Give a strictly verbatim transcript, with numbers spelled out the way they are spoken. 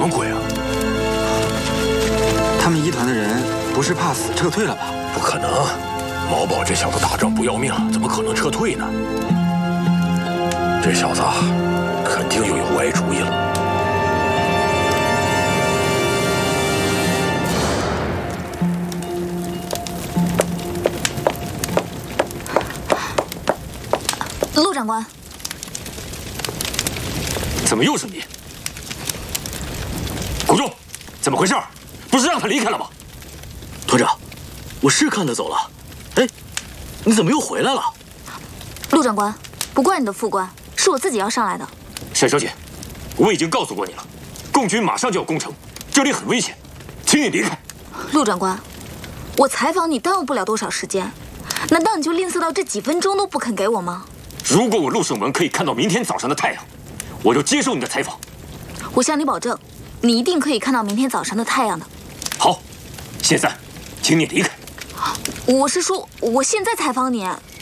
么鬼啊？ 他们一团的人不是怕死撤退了吧？ 不可能，毛宝这小子打仗不要命，怎么可能撤退呢？这小子肯定又有歪主意了。 陆长官， 怎么又是你？谷仲，怎么回事？不是让他离开了吗？ 团长，我是看他走了。哎，你怎么又回来了？ 陆长官，不怪你的副官，是我自己要上来的。 沈小姐，我已经告诉过你了，共军马上就要攻城，这里很危险，请你离开。 陆长官，我采访你耽误不了多少时间，难道你就吝啬到这几分钟都不肯给我吗？ 如果我陆胜文可以看到明天早上的太阳，我就接受你的采访。 我向你保证，你一定可以看到明天早上的太阳的。 好，现在，请你离开。 我是说，我现在采访你，